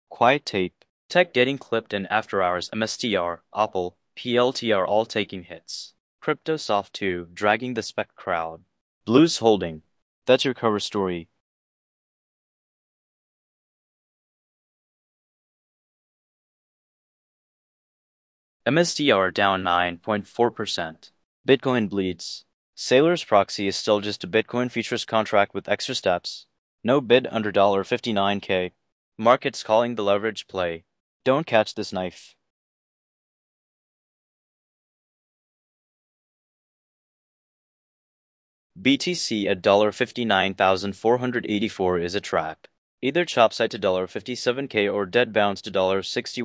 Quiet tape. Tech getting clipped in after hours. MSTR, Apple, PLTR all taking hits. Cryptosoft 2 dragging the spec crowd. Blues holding. That's your cover story. MSTR down 9.4%. Bitcoin bleeds. Sailor's proxy is still just a Bitcoin futures contract with extra steps. No bid under $59K. Markets calling the leverage play. Don't catch this knife. BTC at $59,484 is a trap. Either chop side to $57K or dead bounce to $61.